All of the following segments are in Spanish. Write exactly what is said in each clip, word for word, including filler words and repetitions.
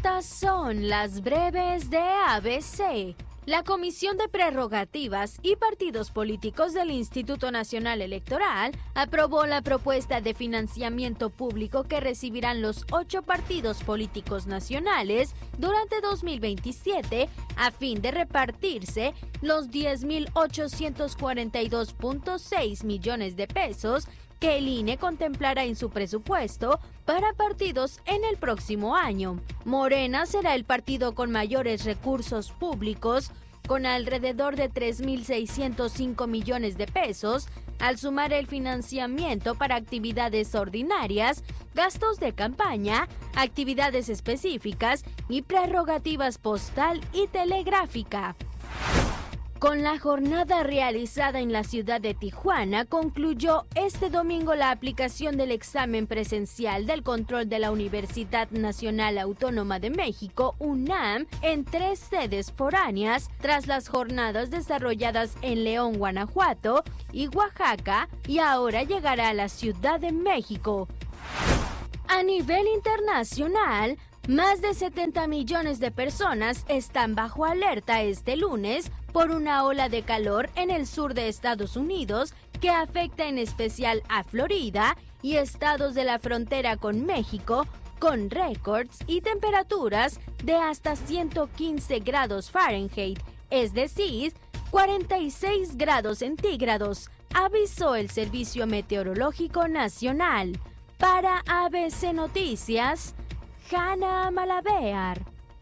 Estas son las breves de A B C. La Comisión de Prerrogativas y Partidos Políticos del Instituto Nacional Electoral aprobó la propuesta de financiamiento público que recibirán los ocho partidos políticos nacionales durante dos mil veintisiete a fin de repartirse los diez mil ochocientos cuarenta y dos punto seis millones de pesos que el I N E contemplará en su presupuesto para partidos en el próximo año. Morena será el partido con mayores recursos públicos, con alrededor de tres mil seiscientos cinco millones de pesos, al sumar el financiamiento para actividades ordinarias, gastos de campaña, actividades específicas y prerrogativas postal y telegráfica. Con la jornada realizada en la ciudad de Tijuana, concluyó este domingo la aplicación del examen presencial del control de la Universidad Nacional Autónoma de México, UNAM, en tres sedes foráneas, tras las jornadas desarrolladas en León, Guanajuato y Oaxaca, y ahora llegará a la Ciudad de México. A nivel internacional, más de setenta millones de personas están bajo alerta este lunes por una ola de calor en el sur de Estados Unidos que afecta en especial a Florida y estados de la frontera con México, con récords y temperaturas de hasta ciento quince grados Fahrenheit, es decir, cuarenta y seis grados centígrados, avisó el Servicio Meteorológico Nacional. Para A B C Noticias, Hanna Malabear.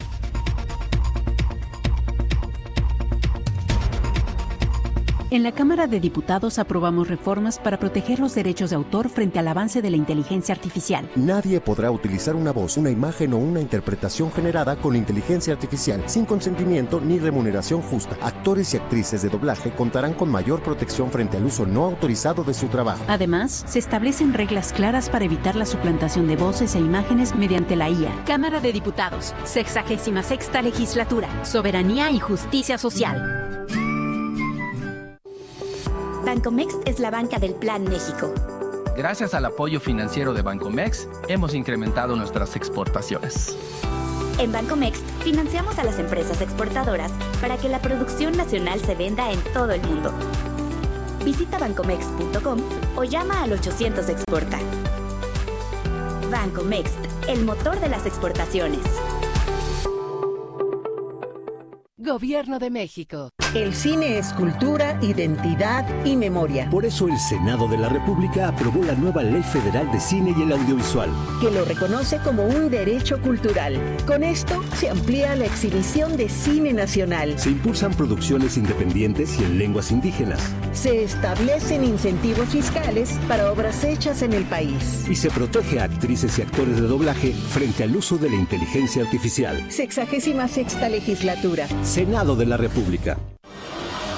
En la Cámara de Diputados aprobamos reformas para proteger los derechos de autor frente al avance de la inteligencia artificial. Nadie podrá utilizar una voz, una imagen o una interpretación generada con inteligencia artificial sin consentimiento ni remuneración justa. Actores y actrices de doblaje contarán con mayor protección frente al uso no autorizado de su trabajo. Además, se establecen reglas claras para evitar la suplantación de voces e imágenes mediante la I A. Cámara de Diputados, sexagésima sexta legislatura, soberanía y justicia social. Bancomext es la banca del Plan México. Gracias al apoyo financiero de Bancomext, hemos incrementado nuestras exportaciones. En Bancomext financiamos a las empresas exportadoras para que la producción nacional se venda en todo el mundo. Visita bancomext punto com o llama al ochocientos exporta. Bancomext, el motor de las exportaciones. Gobierno de México. El cine es cultura, identidad y memoria. Por eso el Senado de la República aprobó la nueva Ley Federal de Cine y el Audiovisual, que lo reconoce como un derecho cultural. Con esto se amplía la exhibición de cine nacional. Se impulsan producciones independientes y en lenguas indígenas. Se establecen incentivos fiscales para obras hechas en el país. Y se protege a actrices y actores de doblaje frente al uso de la inteligencia artificial. Sexagésima sexta legislatura. Senado de la República.